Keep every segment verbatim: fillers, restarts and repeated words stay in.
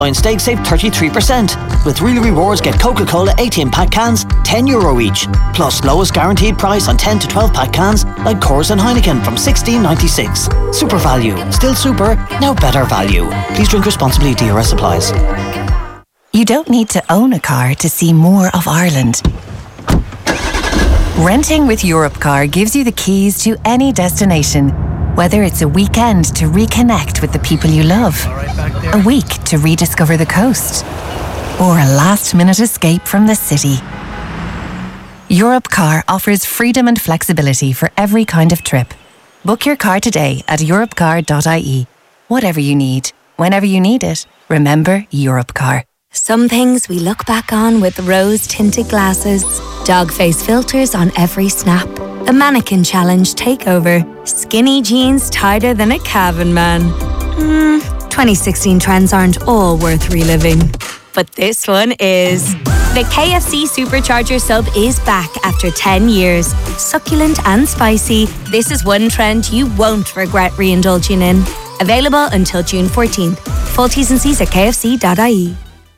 Line steak save thirty-three percent. With Real Rewards, get Coca-Cola eighteen pack cans, ten euro each. Plus lowest guaranteed price on ten to twelve pack cans like Coors and Heineken from sixteen ninety-six. Super value. Still super, now better value. Please drink responsibly. D R S applies. You don't need to own a car to see more of Ireland. Renting with Europcar gives you the keys to any destination. Whether it's a weekend to reconnect with the people you love, a week to rediscover the coast, or a last-minute escape from the city. Europcar offers freedom and flexibility for every kind of trip. Book your car today at europcar dot I E. Whatever you need, whenever you need it, remember Europcar. Some things we look back on with rose-tinted glasses, dog face filters on every snap, the mannequin challenge takeover, skinny jeans tighter than a Cavan man. Hmm, twenty sixteen trends aren't all worth reliving. But this one is. The K F C Supercharger sub is back after ten years. Succulent and spicy, this is one trend you won't regret re-indulging in. Available until June fourteenth. Full T's and C's at k f c dot I E.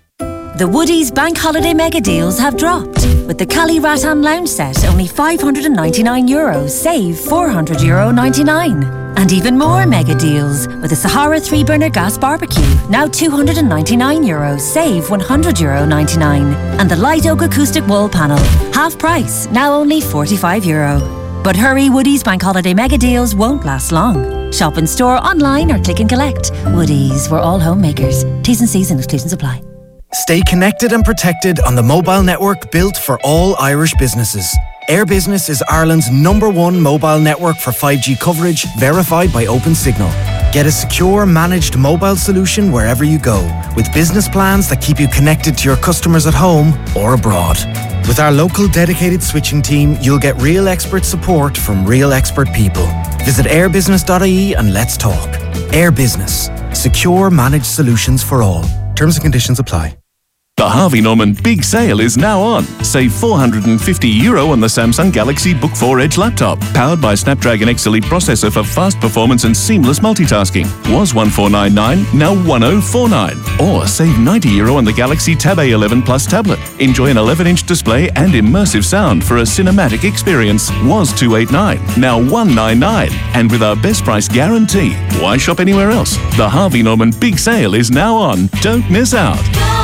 The Woodies Bank Holiday Mega Deals have dropped. With the Cali Rattan Lounge set, only five hundred ninety-nine euros, save four hundred euro ninety-nine. And even more mega deals with the Sahara three burner gas barbecue, now two hundred ninety-nine euros, save one hundred euro ninety-nine. And the Light Oak Acoustic Wall Panel, half price, now only forty-five euro. But hurry, Woodies Bank Holiday Mega Deals won't last long. Shop in store, online or click and collect. Woodies, we're all homemakers. T's and C's and exclusions apply. Stay connected and protected on the mobile network built for all Irish businesses. Air Business is Ireland's number one mobile network for five G coverage, verified by OpenSignal. Get a secure, managed mobile solution wherever you go, with business plans that keep you connected to your customers at home or abroad. With our local dedicated switching team, you'll get real expert support from real expert people. Visit air business dot I E and let's talk. Air Business. Secure, managed solutions for all. Terms and conditions apply. The Harvey Norman Big Sale is now on. Save four hundred fifty euro on the Samsung Galaxy Book four Edge laptop. Powered by Snapdragon X Elite processor for fast performance and seamless multitasking. Was one thousand four hundred ninety-nine, now one thousand forty-nine. Or save ninety euro on the Galaxy Tab A eleven Plus tablet. Enjoy an eleven inch display and immersive sound for a cinematic experience. Was two hundred eighty-nine, now one hundred ninety-nine. And with our best price guarantee, why shop anywhere else? The Harvey Norman Big Sale is now on. Don't miss out.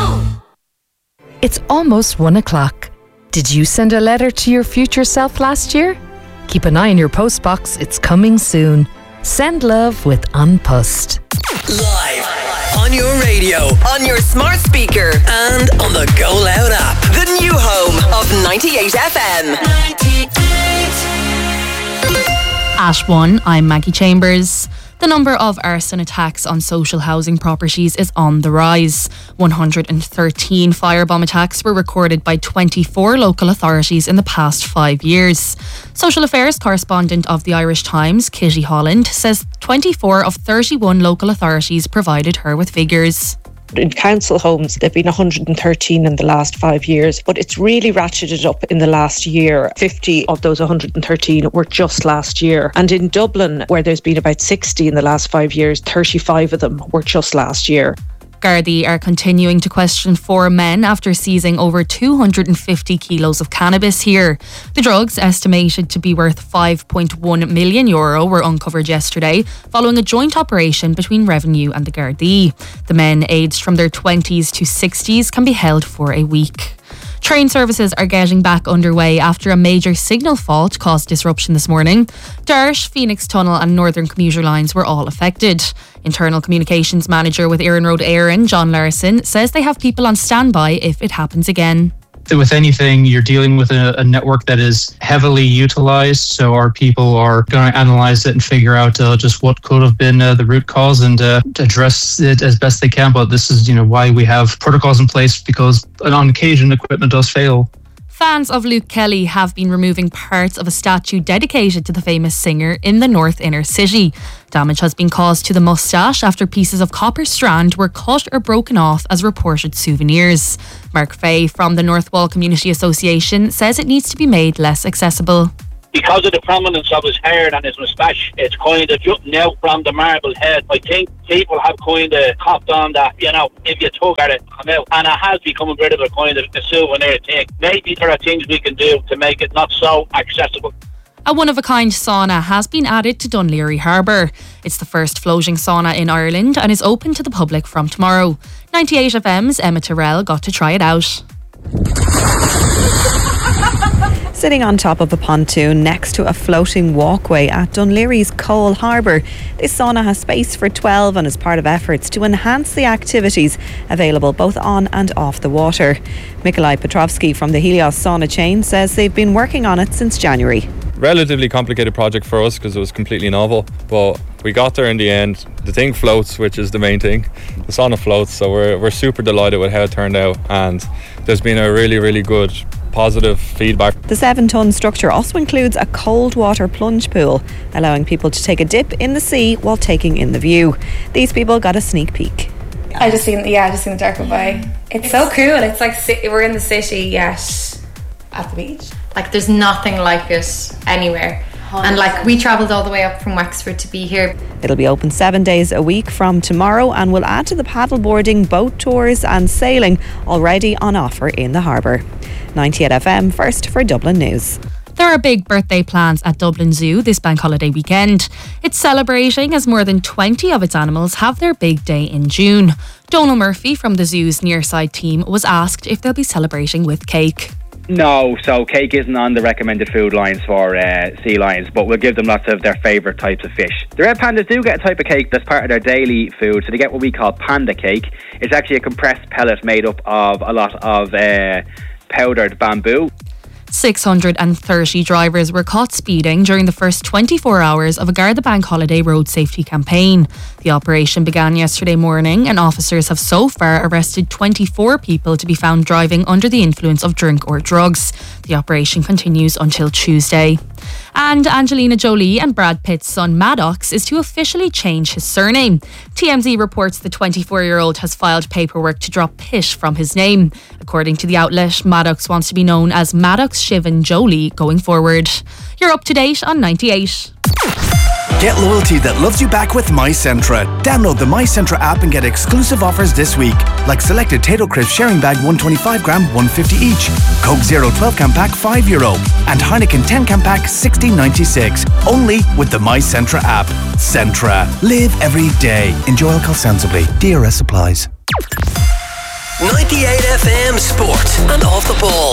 It's almost one o'clock. Did you send a letter to your future self last year? Keep an eye on your postbox, it's coming soon. Send love with An Post. Live on your radio, on your smart speaker, and on the Go Loud app. The new home of ninety-eight F M. ninety-eight. At one, I'm Maggie Chambers. The number of arson attacks on social housing properties is on the rise. one hundred thirteen firebomb attacks were recorded by twenty-four local authorities in the past five years. Social affairs correspondent of the Irish Times, Kitty Holland, says twenty-four of thirty-one local authorities provided her with figures. In council homes, there have been one hundred thirteen in the last five years, but it's really ratcheted up in the last year. fifty of those one hundred thirteen were just last year. And in Dublin, where there's been about sixty in the last five years, thirty-five of them were just last year. Gardaí are continuing to question four men after seizing over two hundred fifty kilos of cannabis here. The drugs, estimated to be worth five point one million euro, were uncovered yesterday following a joint operation between Revenue and the Gardaí. The men, aged from their twenties to sixties, can be held for a week. Train services are getting back underway after a major signal fault caused disruption this morning. Dart, Phoenix Tunnel and Northern Commuter Lines were all affected. Internal Communications Manager with Éireann Road Éireann, John Larson, says they have people on standby if it happens again. With anything, you're dealing with a, a network that is heavily utilized, so our people are going to analyze it and figure out uh, just what could have been uh, the root cause and uh, address it as best they can. But this is, you know, why we have protocols in place, because on occasion equipment does fail. Fans of Luke Kelly have been removing parts of a statue dedicated to the famous singer in the North Inner City. Damage has been caused to the moustache after pieces of copper strand were cut or broken off as reported souvenirs. Mark Fay from the North Wall Community Association says it needs to be made less accessible. because of the prominence of his hair and his moustache, it's kind of jutting out from the marble head. I think people have kind of copped on that, you know, if you took at it, come out. And it has become a bit of a kind of a souvenir thing. Maybe there are things we can do to make it not so accessible. A one-of-a-kind sauna has been added to Dún Laoghaire Harbour. It's the first floating sauna in Ireland and is open to the public from tomorrow. ninety-eight F M's Emma Terrell got to try it out. Sitting on top of a pontoon next to a floating walkway at Dún Laoghair's Cole Harbour, this sauna has space for twelve and is part of efforts to enhance the activities available both on and off the water. Mikolaj Petrovsky from the Helios sauna chain says they've been working on it since January. Relatively complicated project for us because it was completely novel, but we got there in the end. The thing floats, which is the main thing. The sauna floats, so we're, we're super delighted with how it turned out, and there's been a really, really good positive feedback. The seven-tonne structure also includes a cold water plunge pool, allowing people to take a dip in the sea while taking in the view. These people got a sneak peek. I just seen, yeah, I just seen the dark go by. It's so cool. It's like we're in the city, yet at the beach. Like there's nothing like it anywhere. And like we travelled all the way up from Wexford to be here. It'll be open seven days a week from tomorrow and will add to the paddleboarding, boat tours and sailing already on offer in the harbour. ninety-eight F M, first for Dublin News. There are big birthday plans at Dublin Zoo this bank holiday weekend. It's celebrating as more than twenty of its animals have their big day in June. Donal Murphy from the zoo's Nearside team was asked if they'll be celebrating with cake. No, so cake isn't on the recommended food lines for uh, sea lions, but we'll give them lots of their favourite types of fish. The red pandas do get a type of cake that's part of their daily food, so they get what we call panda cake. It's actually a compressed pellet made up of a lot of uh, powdered bamboo. six hundred thirty drivers were caught speeding during the first twenty-four hours of a Garda Bank Holiday road safety campaign. The operation began yesterday morning and officers have so far arrested twenty-four people to be found driving under the influence of drink or drugs. The operation continues until Tuesday. And Angelina Jolie and Brad Pitt's son Maddox is to officially change his surname. T M Z reports the twenty-four-year-old has filed paperwork to drop Pitt from his name. According to the outlet, Maddox wants to be known as Maddox Shivan Jolie going forward. You're up to date on ninety-eight. Get loyalty that loves you back with MyCentra. Download the MyCentra app and get exclusive offers this week, like selected Tato Crisp sharing bag one twenty-five gram, one fifty each, Coke Zero twelve can pack five euro, and Heineken ten can pack sixteen ninety-six. Only with the MyCentra app. Centra. Live every day. Enjoy alcohol sensibly. D R S applies. ninety-eight F M Sport and Off the Ball.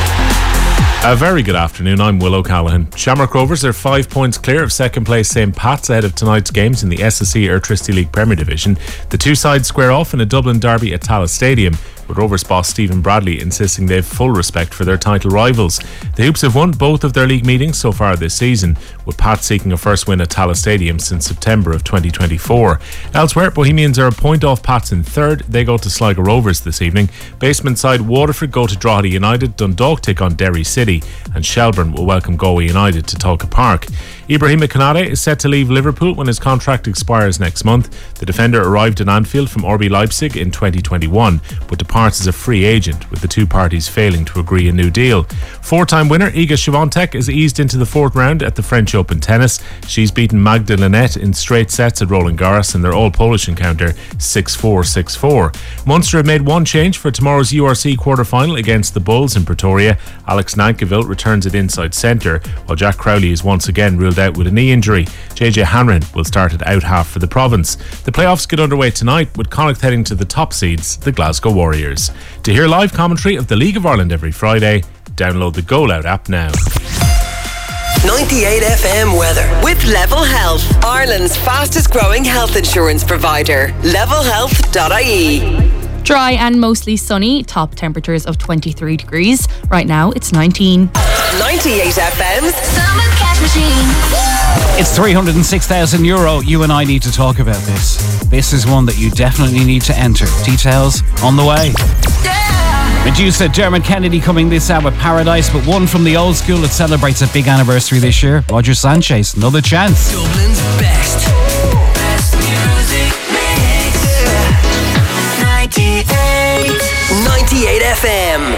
A very good afternoon, I'm Will O'Callaghan. Shamrock Rovers are five points clear of second place Saint Pat's ahead of tonight's games in the S S E Airtricity League Premier Division. The two sides square off in a Dublin derby at Tallaght Stadium, with Rovers boss Stephen Bradley insisting they have full respect for their title rivals. The Hoops have won both of their league meetings so far this season, with Pat seeking a first win at Tallaght Stadium since September of twenty twenty-four. Elsewhere, Bohemians are a point off Pats in third. They go to Sligo Rovers this evening. Basement side Waterford go to Drogheda United. Dundalk take on Derry City, and Shelbourne will welcome Galway United to Tolka Park. Ibrahima Konate is set to leave Liverpool when his contract expires next month. The defender arrived in Anfield from R B Leipzig in twenty twenty-one, but departs as a free agent, with the two parties failing to agree a new deal. Four-time winner Iga Swiatek is eased into the fourth round at the French Open tennis. She's beaten Magda Linette in straight sets at Roland Garros in their all-Polish encounter six four, six four. Munster have made one change for tomorrow's U R C quarter-final against the Bulls in Pretoria. Alex Nankerville returns at inside centre, while Jack Crowley is once again ruled out with a knee injury. J J Hanrahan will start at out half for the province. The playoffs get underway tonight, with Connacht heading to the top seeds, the Glasgow Warriors. To hear live commentary of the League of Ireland every Friday, download the Go Loud app now. ninety-eight F M weather with Level Health, Ireland's fastest growing health insurance provider. level health dot I E. Dry and mostly sunny, top temperatures of twenty-three degrees. Right now it's nineteen. ninety-eight F M's Summer Cash Machine. It's three hundred six thousand euro. You and I need to talk about this. This is one that you definitely need to enter. Details on the way. Yeah. Medusa, Dermot Kennedy coming this hour with Paradise, but one from the old school that celebrates a big anniversary this year. Roger Sanchez, Another Chance. Dublin's best. Best music mix. ninety-eight. ninety-eight F M.